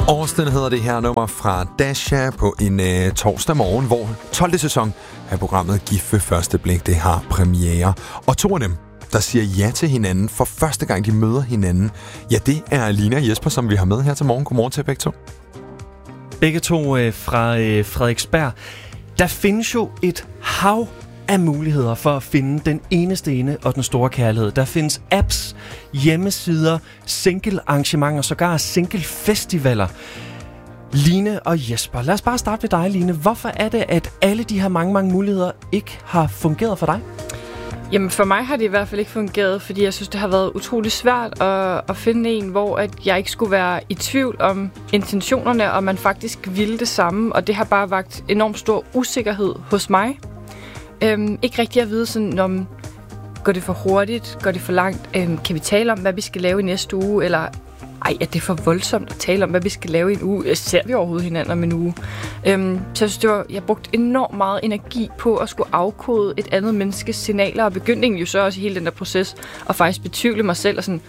Austin hedder det her nummer fra Dasha på en torsdag morgen, hvor 12. sæson af programmet Gift ved første blik, det har premiere. Og to af dem, der siger ja til hinanden for første gang, de møder hinanden, ja, det er Line og Jesper, som vi har med her til morgen. Godmorgen til begge to. Begge to fra Frederiksberg. Der findes jo et hav af muligheder for at finde den eneste ene og den store kærlighed. Der findes apps, hjemmesider, single-arrangementer, sågar single-festivaler. Line og Jesper, lad os bare starte ved dig, Line. Hvorfor er det, at alle de her mange muligheder ikke har fungeret for dig? Jamen for mig har det i hvert fald ikke fungeret, fordi jeg synes, det har været utrolig svært at finde en, hvor at jeg ikke skulle være i tvivl om intentionerne, og man faktisk ville det samme, og det har bare vakt enormt stor usikkerhed hos mig. Ikke rigtig at vide sådan, om går det for hurtigt, går det for langt, kan vi tale om, hvad vi skal lave i næste uge, eller er det for voldsomt at tale om, hvad vi skal lave i en uge? Ser vi overhovedet hinanden om en uge? Så jeg synes, jeg brugte enormt meget energi på at skulle afkode et andet menneskes signaler, og begyndte jo så også i hele den der proces at faktisk betvivle mig selv, og sådan,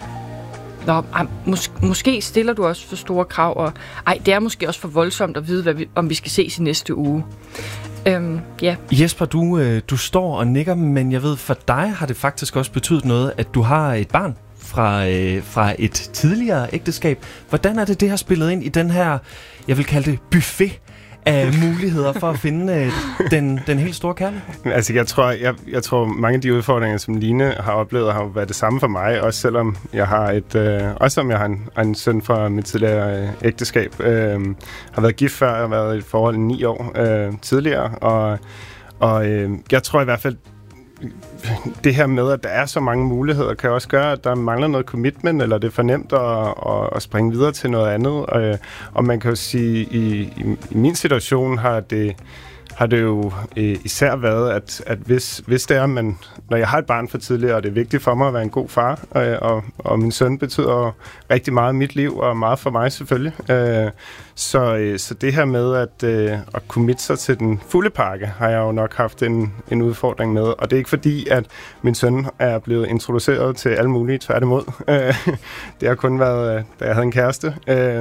måske stiller du også for store krav, og det er måske også for voldsomt at vide, om vi skal ses i næste uge. Yeah. Jesper, du står og nikker, men jeg ved, for dig har det faktisk også betydet noget, at du har et barn fra et tidligere ægteskab. Hvordan er det har spillet ind i den her, jeg vil kalde det, buffet af muligheder for at finde den helt store kærlighed? Altså, jeg tror mange af de udfordringer, som Line har oplevet, har været det samme for mig, også selvom jeg har en søn fra mit tidligere ægteskab. Har været gift før, jeg har været i et forhold i 9 år tidligere, og jeg tror i hvert fald, det her med, at der er så mange muligheder, kan også gøre, at der mangler noget commitment, eller det er for nemt at springe videre til noget andet. Og man kan jo sige, i min situation har det jo især været, at hvis det er, når jeg har et barn for tidligere, og det er vigtigt for mig at være en god far, og min søn betyder rigtig meget i mit liv, og meget for mig selvfølgelig. Så det her med at committe sig til den fulde pakke, har jeg jo nok haft en udfordring med. Og det er ikke fordi, at min søn er blevet introduceret til alle mulige, tværtimod. Det har kun været, da jeg havde en kæreste.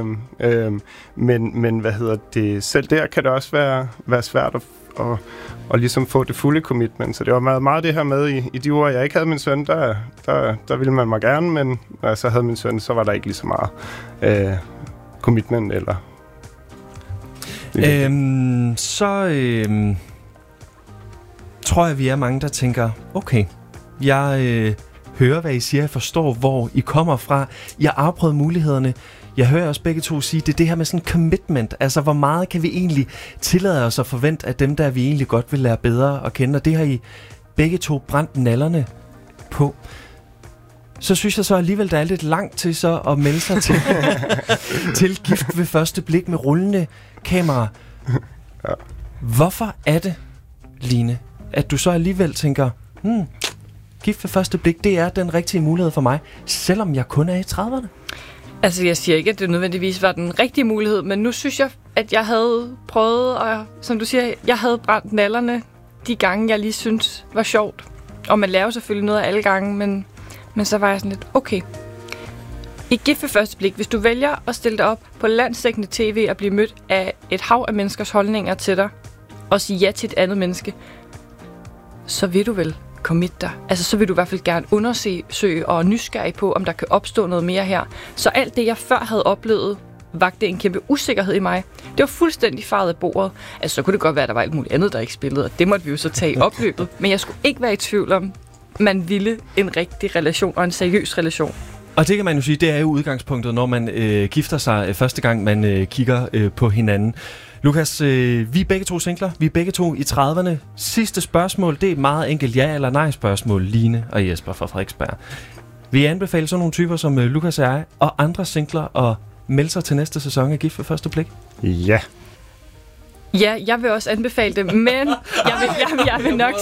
Men selv der kan det også være svært at ligesom få det fulde commitment. Så det var meget det her med, i de uger, jeg ikke havde min søn, der ville man mig gerne, men når jeg så havde min søn, så var der ikke lige så meget commitment eller... tror jeg, vi er mange, der tænker, okay, jeg hører, hvad I siger, jeg forstår, hvor I kommer fra. Jeg har afprøvet mulighederne. Jeg hører også begge to sige, det er det her med sådan commitment. Altså, hvor meget kan vi egentlig tillade os at forvente af dem, der vi egentlig godt vil lære bedre at kende? Og det har I begge to brændt nallerne på. Så synes jeg så alligevel, der er lidt langt til så at melde sig til Gift ved første blik med rullende kamera. Ja. Hvorfor er det, Line, at du så alligevel tænker, Gift ved første blik, det er den rigtige mulighed for mig, selvom jeg kun er i 30'erne? Altså, jeg siger ikke, at det nødvendigvis var den rigtige mulighed, men nu synes jeg, at jeg havde prøvet, og som du siger, jeg havde brændt nallerne de gange, jeg lige synes var sjovt. Og man lærer selvfølgelig noget af alle gange, men så var jeg sådan lidt, okay. I Gift ved første blik, hvis du vælger at stille dig op på landsdækkende tv og blive mødt af et hav af menneskers holdninger til dig, og sige ja til et andet menneske, så vil du vel commit dig. Altså, så vil du i hvert fald gerne undersøge og nysgerrig på, om der kan opstå noget mere her. Så alt det, jeg før havde oplevet, vagte en kæmpe usikkerhed i mig. Det var fuldstændig faret af bordet. Altså, så kunne det godt være, at der var alt muligt andet, der ikke spillede, og det måtte vi jo så tage i opløbet. Men jeg skulle ikke være i tvivl om, man ville en rigtig relation og en seriøs relation. Og det kan man jo sige, det er jo udgangspunktet, når man gifter sig første gang, man kigger på hinanden. Lukas, vi er begge to singler, vi er begge to i 30'erne. Sidste spørgsmål, det er et meget enkelt ja eller nej spørgsmål, Line og Jesper fra Frederiksberg. Vil I anbefale sådan nogle typer som Lukas og jeg, og andre singler at melde sig til næste sæson af Gift ved første blik? Ja. Ja, jeg vil også anbefale det, men jeg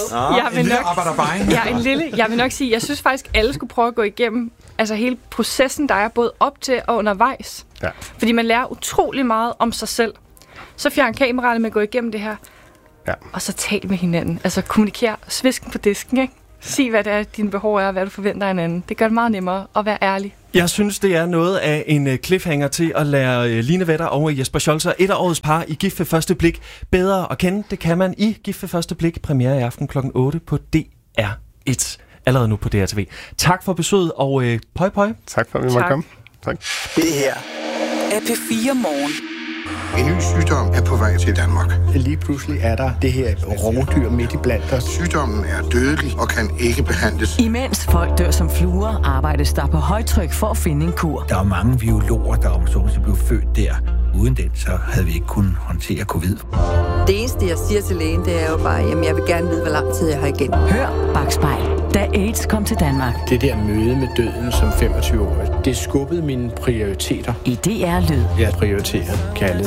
vil nok sige, jeg synes faktisk, alle skulle prøve at gå igennem altså hele processen, der er både op til og undervejs. Ja. Fordi man lærer utrolig meget om sig selv. Så fjern kameraerne med at gå igennem det her, og så tal med hinanden. Altså kommunikere, svisken på disken, ikke? Sig, hvad det er, dine behov er, og hvad du forventer af hinanden. Det gør det meget nemmere at være ærlig. Jeg synes, det er noget af en cliffhanger til at lære Line Vetter og Jesper Scholzer, et af årets par i Gift ved første blik, bedre at kende. Det kan man i Gift ved første blik, premiere i aften kl. 8 på DR1. Allerede nu på DRTV. Tak for besøget, og pøj pøj. Tak for, at vi måtte komme. Tak. Det her er P4 Morgen. En ny sygdom er på vej til Danmark. Lige pludselig er der det her rovdyr midt i blandt os. Sygdommen er dødelig og kan ikke behandles. Imens folk dør som fluer, arbejdes der på højtryk for at finde en kur. Der er mange biologer, der om så blev født der. Uden den, så havde vi ikke kunnet håndtere covid. Det eneste, jeg siger til lægen, det er jo bare, jamen jeg vil gerne vide, hvor lang tid jeg har igen. Hør Bakspejl, da AIDS kom til Danmark. Det der møde med døden som 25-årig, det skubbede mine prioriteter. I DR Lyd. Jeg prioriterer kærlighed.